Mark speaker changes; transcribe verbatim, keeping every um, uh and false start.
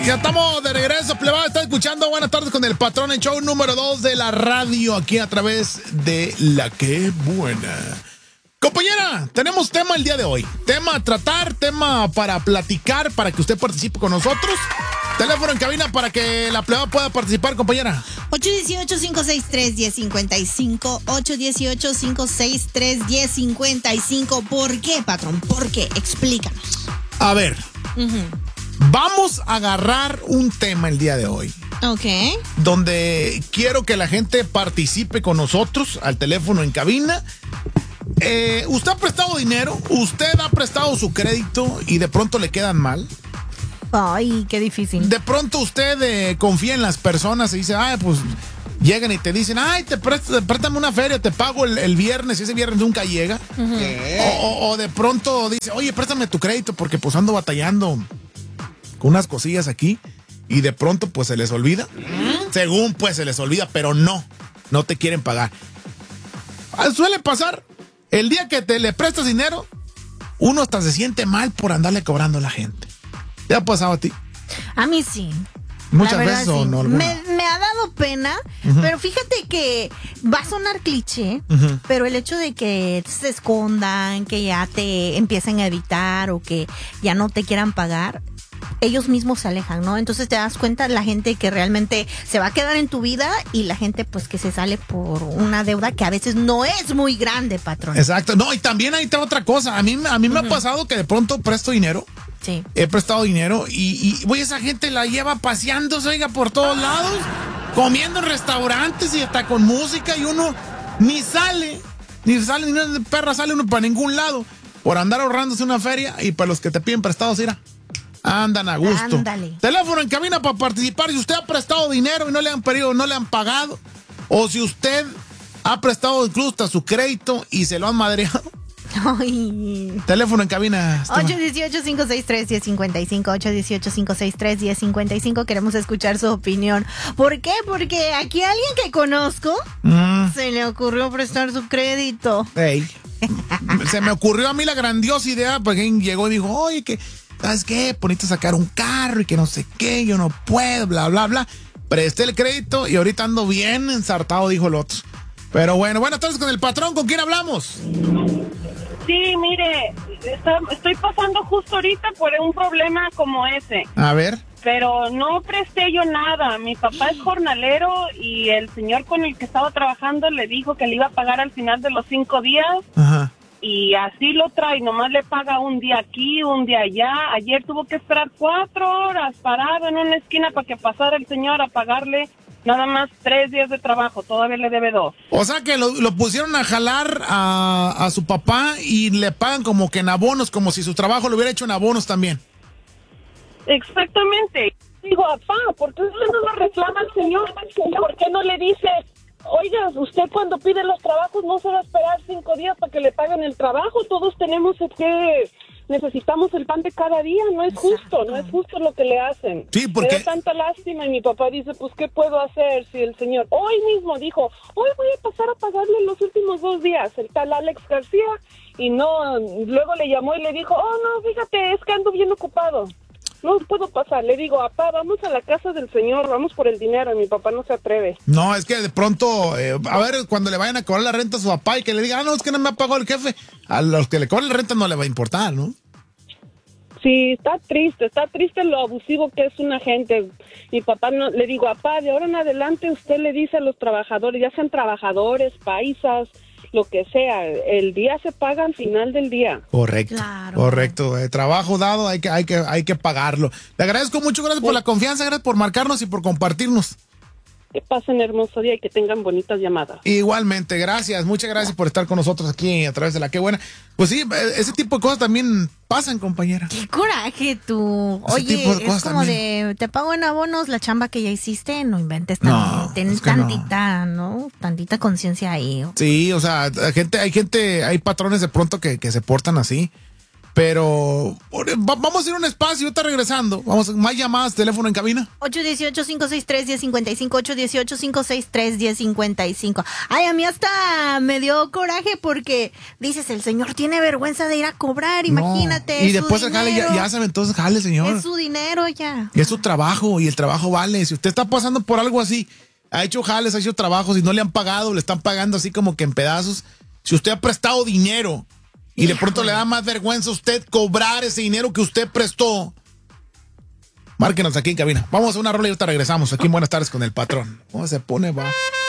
Speaker 1: Ya estamos de regreso, plebada. Está escuchando Buenas Tardes con el Patrón, el show número dos de la radio, aquí a través de La Que Buena. Compañera, tenemos tema el día de hoy. Tema a tratar, tema para platicar, para que usted participe con nosotros. Teléfono en cabina para que la plebada pueda participar, compañera.
Speaker 2: ocho uno ocho, cinco seis tres, uno cero cinco cinco. ocho uno ocho, cinco seis tres, uno cero cinco cinco. ¿Por qué, patrón? ¿Por qué? Explícanos.
Speaker 1: A ver.
Speaker 2: Uh-huh.
Speaker 1: Vamos a agarrar un tema el día de hoy.
Speaker 2: Ok.
Speaker 1: Donde quiero que la gente participe con nosotros al teléfono en cabina. Eh, ¿Usted ha prestado dinero? ¿Usted ha prestado su crédito y de pronto le quedan mal?
Speaker 2: Ay, qué difícil.
Speaker 1: De pronto usted eh, confía en las personas y dice, ay, pues llegan y te dicen, ay, te presto, préstame una feria, te pago el, el viernes, y ese viernes nunca llega. Uh-huh. o, o, o de pronto dice, oye, préstame tu crédito porque pues ando batallando con unas cosillas aquí y de pronto pues se les olvida. ¿Mm? Según pues se les olvida, pero no, no te quieren pagar. Suele pasar, el día que te le prestas dinero, uno hasta se siente mal por andarle cobrando a la gente. ¿Te ha pasado a ti?
Speaker 2: A mí sí.
Speaker 1: Muchas
Speaker 2: verdad,
Speaker 1: veces o
Speaker 2: sí.
Speaker 1: no.
Speaker 2: Me, me ha dado pena, uh-huh. pero fíjate que va a sonar cliché, uh-huh. pero el hecho de que se escondan, que ya te empiecen a evitar o que ya no te quieran pagar, ellos mismos se alejan, ¿no? Entonces te das cuenta la gente que realmente se va a quedar en tu vida y la gente pues que se sale por una deuda que a veces no es muy grande, patrón.
Speaker 1: Exacto. No, y también hay otra cosa. A mí, a mí me uh-huh. ha pasado que de pronto presto dinero.
Speaker 2: Sí.
Speaker 1: He prestado dinero y, y güey, esa gente la lleva paseándose, oiga, por todos lados, comiendo en restaurantes y hasta con música y uno ni sale, ni sale, ni perra sale uno para ningún lado por andar ahorrándose una feria y para los que te piden prestados, mira, andan a gusto.
Speaker 2: Ándale.
Speaker 1: Teléfono en cabina para participar. Si usted ha prestado dinero y no le han pedido, no le han pagado, o si usted ha prestado incluso hasta su crédito y se lo han madreado.
Speaker 2: Ay.
Speaker 1: Teléfono en cabina.
Speaker 2: ocho uno ocho, cinco seis tres, uno cero cinco cinco. ocho uno ocho, cinco seis tres, uno cero cinco cinco. Queremos escuchar su opinión. ¿Por qué? Porque aquí alguien que conozco mm. se le ocurrió prestar su crédito.
Speaker 1: Ey. Se me ocurrió a mí la grandiosa idea porque alguien llegó y dijo, oye, que ¿sabes qué? Poniste a sacar un carro y que no sé qué, yo no puedo, bla, bla, bla. Presté el crédito y ahorita ando bien ensartado, dijo el otro. Pero bueno, buenas tardes con el patrón. ¿Con quién hablamos?
Speaker 3: Sí, mire, está, estoy pasando justo ahorita por un problema como ese.
Speaker 1: A ver.
Speaker 3: Pero no presté yo nada. Mi papá es jornalero y el señor con el que estaba trabajando le dijo que le iba a pagar al final de los cinco días.
Speaker 1: Ajá.
Speaker 3: Y así lo trae, nomás le paga un día aquí, un día allá. Ayer tuvo que esperar cuatro horas parado en una esquina para que pasara el señor a pagarle nada más tres días de trabajo, todavía le debe dos.
Speaker 1: O sea que lo, lo pusieron a jalar a, a su papá y le pagan como que en abonos, como si su trabajo lo hubiera hecho en abonos también.
Speaker 3: Exactamente. Digo, papá, ¿por qué usted no lo reclama al señor? ¿Por qué no le dice, oiga, usted cuando pide los trabajos no se va a esperar cinco días para que le paguen el trabajo? Todos tenemos que... necesitamos el pan de cada día, no es justo, no es justo lo que le hacen.
Speaker 1: Sí, porque...
Speaker 3: Me da tanta lástima y mi papá dice, pues, ¿qué puedo hacer si el señor hoy mismo dijo, hoy voy a pasar a pagarle los últimos dos días, el tal Alex García, y no, luego le llamó y le dijo, oh, no, fíjate, es que ando bien ocupado. No puedo pasar, le digo, papá, vamos a la casa del señor, vamos por el dinero, y mi papá no se atreve.
Speaker 1: No, es que de pronto, eh, a ver, cuando le vayan a cobrar la renta a su papá y que le diga, ah, no, es que no me ha pagado el jefe, a los que le cobran la renta no le va a importar, ¿no?
Speaker 3: Sí, está triste, está triste lo abusivo que es una gente. Mi papá no, le digo, papá, de ahora en adelante usted le dice a los trabajadores, ya sean trabajadores, paisas, lo que sea, el día se paga al final del día.
Speaker 1: Correcto,
Speaker 2: claro.
Speaker 1: correcto. Eh, trabajo dado, hay que, hay que, hay que pagarlo. Le agradezco mucho, gracias sí. por la confianza, gracias por marcarnos y por compartirnos.
Speaker 3: Que pasen hermoso día y que tengan bonitas llamadas.
Speaker 1: Igualmente, gracias, muchas gracias por estar con nosotros aquí a través de La Que Buena. Pues sí, ese tipo de cosas también pasan, compañera.
Speaker 2: ¡Qué coraje tú!
Speaker 1: Ese
Speaker 2: Oye,
Speaker 1: tipo de
Speaker 2: es como
Speaker 1: también.
Speaker 2: de, te pago en abonos la chamba que ya hiciste, no inventes tan,
Speaker 1: no,
Speaker 2: ten
Speaker 1: es que
Speaker 2: tantita, ¿no? ¿no? Tantita conciencia ahí.
Speaker 1: Sí, o sea, hay gente, hay gente, hay patrones de pronto que, que se portan así. Pero va, vamos a ir a un espacio, ahorita regresando. Vamos, más llamadas, teléfono en cabina.
Speaker 2: ocho uno ocho, cinco seis tres, uno cero cinco cinco, ocho uno ocho, cinco seis tres, uno cero cinco cinco. Ay, a mí hasta me dio coraje porque dices, el señor tiene vergüenza de ir a cobrar, imagínate.
Speaker 1: No. Y después el jale, ya, ya saben, entonces jale, señor.
Speaker 2: Es su dinero ya.
Speaker 1: Y es su trabajo, y el trabajo vale. Si usted está pasando por algo así, ha hecho jales, ha hecho trabajos y no le han pagado, le están pagando así como que en pedazos. Si usted ha prestado dinero y de pronto le da más vergüenza a usted cobrar ese dinero que usted prestó, márquenos aquí en cabina. Vamos a una rola y ahorita regresamos aquí en Buenas Tardes con el Patrón. ¿Cómo se pone, va?